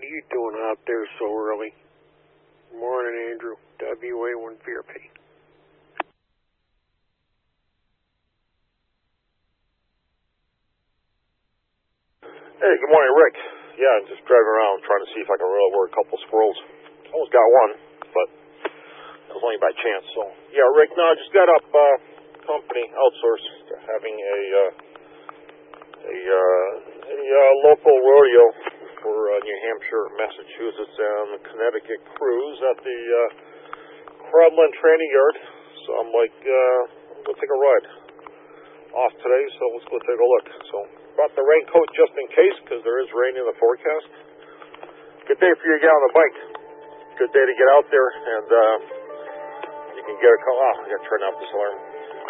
What are you doing out there so early? Morning, Andrew. WA1VRP. Hey, good morning, Rick. Yeah, I'm just driving around trying to see if I can run over a couple squirrels. Almost got one, but it was only by chance. So, yeah, Rick, no, I just got up company outsourced having a local rodeo for New Hampshire, Massachusetts, and Connecticut cruise at the Crumlin Training Yard. So I'm like, we'll take a ride off today, so let's go take a look. So brought the raincoat just in case, because there is rain in the forecast. Good day for you to get on the bike. Good day to get out there, and you can get a call. Oh, I got to turn off this alarm.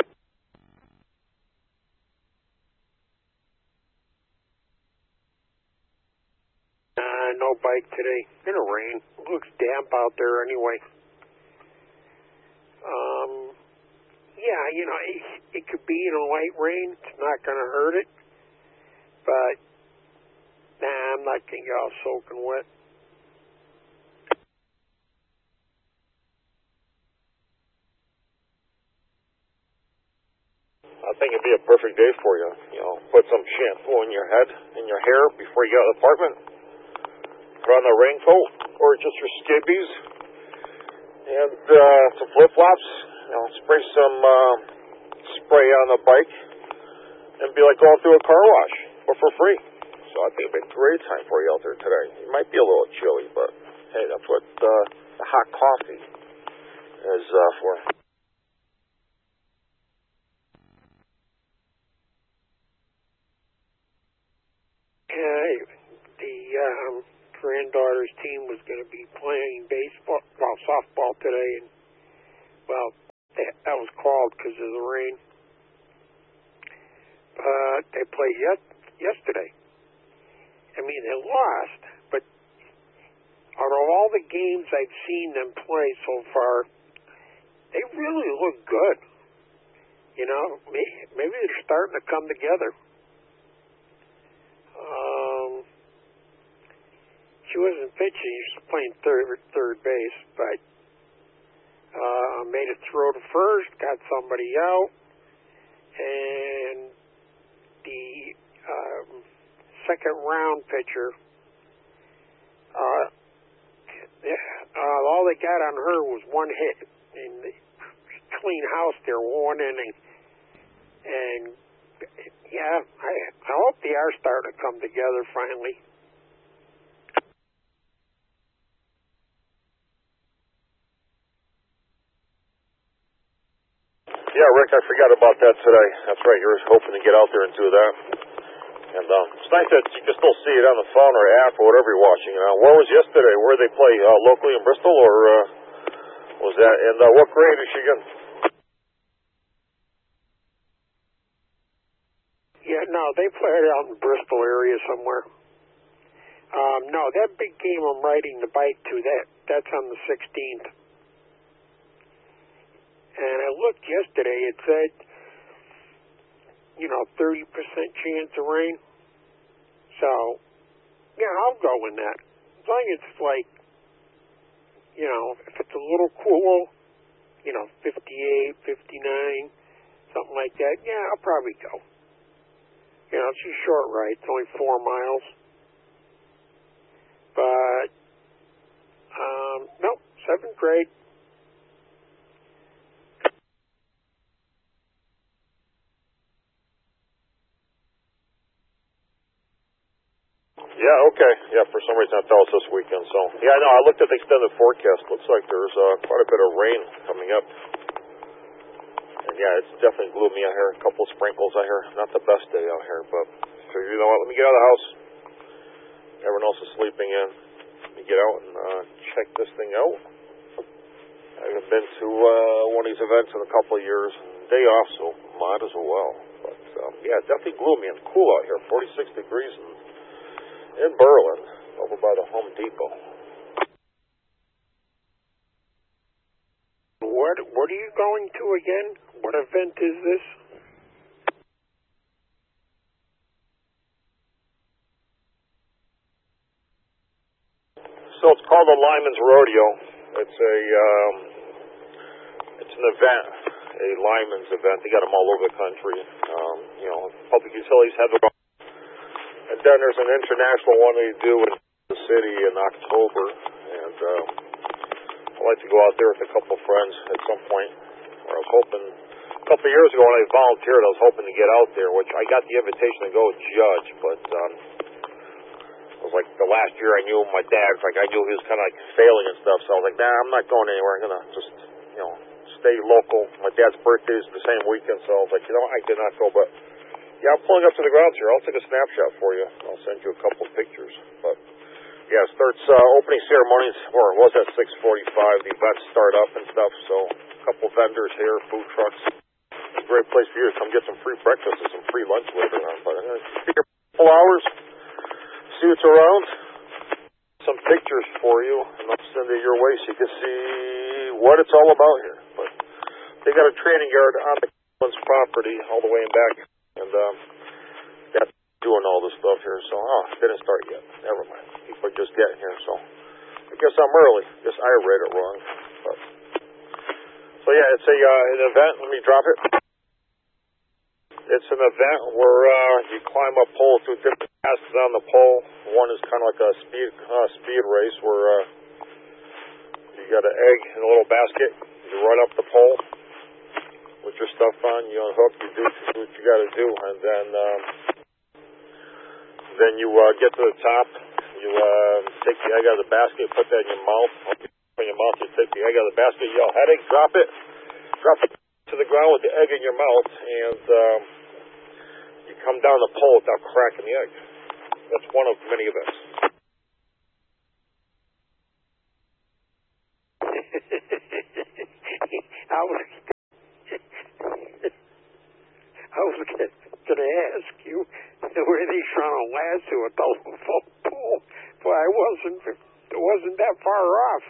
No bike today. Gonna rain. Looks damp out there anyway. Yeah, you know, it could be in a light rain. It's not gonna hurt it. But, I'm not gonna get all soaking wet. I think it'd be a perfect day for you. You know, put some shampoo in your head, in your hair before you get out of the apartment. Put on a raincoat or just your skibbies and some flip-flops. You know, spray some spray on the bike and be like going through a car wash, but for free. So I think it'd be a great time for you out there today. It might be a little chilly, but hey, that's what the hot coffee is for. The granddaughter's team was going to be playing softball today, and that was called because of the rain. But they played yesterday. I mean, they lost, but out of all the games I've seen them play so far, they really look good. You know, maybe they're starting to come together. She wasn't pitching. She was playing third base, but made a throw to first, got somebody out, and the second round pitcher, all they got on her was one hit, and clean house there, one inning, and yeah, I hope they are starting to come together finally. Yeah, Rick, I forgot about that today. That's right, you're hoping to get out there and do that. And it's nice that you can still see it on the phone or app or whatever you're watching. Where was yesterday? Where did they play? Locally in Bristol, or was that? And what grade is she in? Yeah, no, they played out in Bristol area somewhere. No, that big game I'm riding the bike to, that's on the 16th. And I looked yesterday, it said, 30% chance of rain. So, yeah, I'll go in that. As long as it's like, if it's a little cool, 58, 59, something like that, yeah, I'll probably go. It's a short ride. It's only 4 miles. But, nope, 7th grade. Yeah, okay. Yeah, for some reason I thought it was this weekend. So, yeah, no, I looked at the extended forecast. Looks like there's quite a bit of rain coming up. And yeah, it's definitely gloomy out here. A couple sprinkles out here. Not the best day out here, but so you know what? Let me get out of the house. Everyone else is sleeping in. Let me get out and check this thing out. I haven't been to one of these events in a couple of years. Day off, so might as well. But yeah, definitely gloomy and cool out here. 46 degrees in Berlin, over by the Home Depot. What are you going to again? What event is this? So it's called the Lyman's Rodeo. It's an event, a Lyman's event. They got them all over the country. Public utilities have them. And then there's an international one they do in the city in October. And I'd like to go out there with a couple of friends at some point. Or I was hoping, a couple of years ago when I volunteered, I was hoping to get out there, which I got the invitation to go judge, but it was like the last year I knew my dad, I knew he was kind of like failing and stuff, so I was like, nah, I'm not going anywhere. I'm going to just, stay local. My dad's birthday is the same weekend, so I was like, I did not go, but yeah, I'm pulling up to the grounds here. I'll take a snapshot for you. I'll send you a couple of pictures, but yeah, it starts opening ceremonies, or it was at 6:45. The events start up and stuff, so a couple of vendors here, food trucks. It's a great place for you to come get some free breakfast and some free lunch later on, but I'm going to be here for a couple hours, see what's around, some pictures for you, and I'll send it your way so you can see what it's all about here. But they got a training yard on the property all the way in back, and that's doing all this stuff here. So, didn't start yet. Never mind. People are just getting here, so I guess I'm early. Guess I read it wrong. But so yeah, it's an event. Let me drop it. It's an event where you climb a pole through different passes on the pole. One is kind of like a speed race where you got an egg in a little basket. You run up the pole with your stuff on. You unhook. You do what you got to do, and then you get to the top. You take the egg out of the basket, put that in your mouth. In your mouth, you take the egg out of the basket. You yell, "Headache!" Drop it to the ground with the egg in your mouth, and you come down the pole without cracking the egg. That's one of many events. I was going to ask you where they trying to lasso a telephone pole, but it wasn't that far off.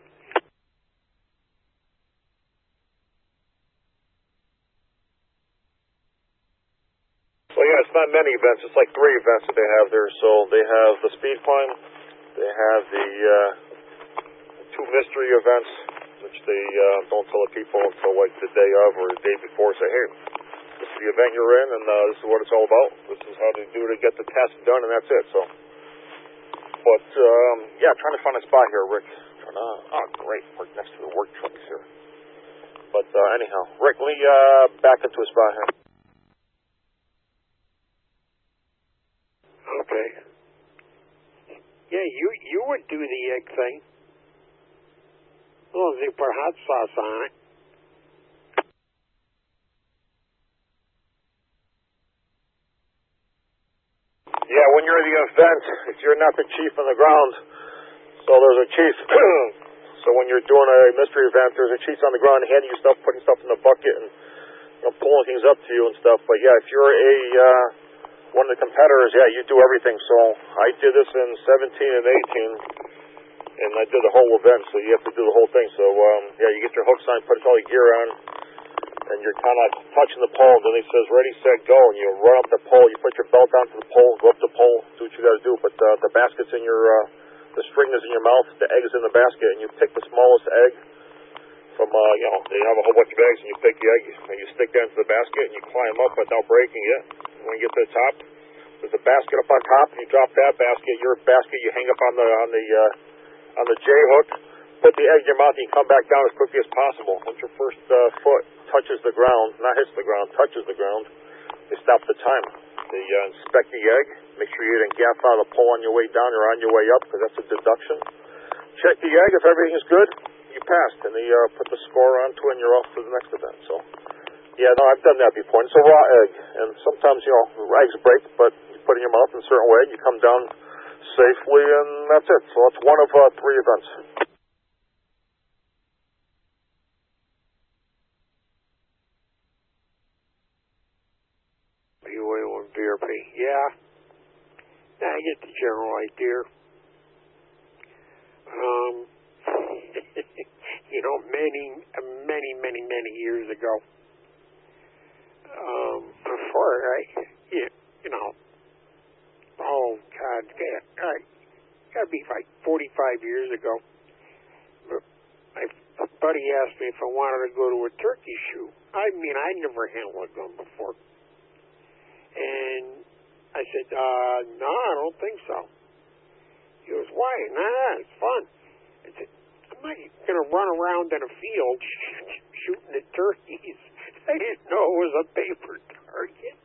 Well, yeah, it's not many events. It's like 3 events that they have there. So they have the speed climb, they have the 2 mystery events, which they don't tell the people until like the day of or the day before. Say, hey, this is the event you're in, and this is what it's all about. This is how to do to get the task done, and that's it. So, but yeah, trying to find a spot here, Rick. Great, we're next to the work trucks here. But anyhow, Rick, let me back into a spot here. Okay. Yeah, you would do the egg thing. Well, they put hot sauce on it. Yeah, when you're at the event, if you're not the chief on the ground, so there's a chief. So when you're doing a mystery event, there's a chief on the ground handing you stuff, putting stuff in the bucket, and pulling things up to you and stuff. But yeah, if you're one of the competitors, yeah, you do everything. So I did this in 17 and 18, and I did the whole event, so you have to do the whole thing. So, yeah, you get your hooks on, put all your gear on, and you're kind of touching the pole, and then it says, ready, set, go, and you run up the pole, you put your belt onto the pole, go up the pole, do what you got to do, but the basket's in your, the string is in your mouth, the egg is in the basket, and you pick the smallest egg from, they have a whole bunch of eggs, and you pick the egg, and you stick that into the basket, and you climb up without breaking it. When you get to the top, there's a basket up on top, and you drop that basket, your basket, you hang up on the J hook, put the egg in your mouth, and you come back down as quickly as possible. Once your first foot touches the ground, not hits the ground, touches the ground, they stop the time. They inspect the egg, make sure you didn't gap out of the pole on your way down or on your way up, because that's a deduction. Check the egg. If everything is good, you passed, and they put the score onto it, and you're off to the next event. So, yeah, no, I've done that before. And it's a raw egg, and sometimes, eggs break, but you put it in your mouth in a certain way, and you come down safely, and that's it. So that's one of 3 events. BYO and BRP, yeah. I get the general idea. Many years ago, before oh God, got to be like 45 years ago. My buddy asked me if I wanted to go to a turkey shoot. I mean, I'd never handled a gun before. And I said, no, I don't think so. He goes, why? Nah, it's fun. I said, I'm not going to run around in a field shooting at turkeys. I didn't know it was a paper target.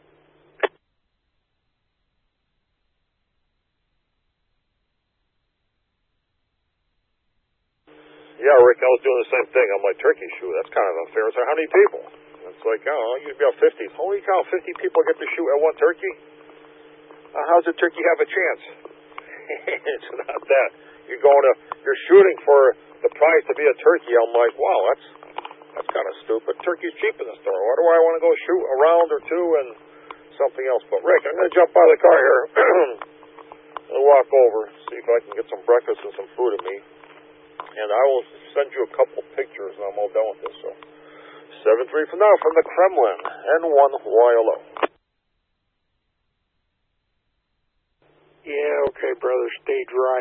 Yeah, Rick, I was doing the same thing on my turkey shoot. That's kind of unfair. So how many people? It's like, oh, you'd be about 50. Holy cow, 50 people get to shoot at one turkey? How's a turkey have a chance? It's not that. You're shooting for the prize to be a turkey. I'm like, wow, that's kind of stupid. Turkey's cheap in the store. Why do I want to go shoot a round or two and something else? But Rick, I'm going to jump out of the car here. I'll walk over, see if I can get some breakfast and some food to me. And I will send you a couple pictures and I'm all done with this. So 7-3 from now from the Kremlin, N1YLO. Yeah, okay, brother. Stay dry.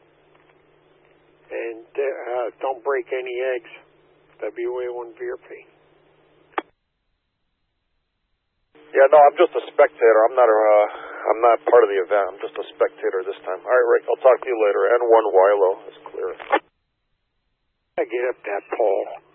And don't break any eggs. WA1VRP. Yeah, no, I'm just a spectator. I'm not part of the event. I'm just a spectator this time. All right, Rick, I'll talk to you later. N1YLO is clear. I get up that pole.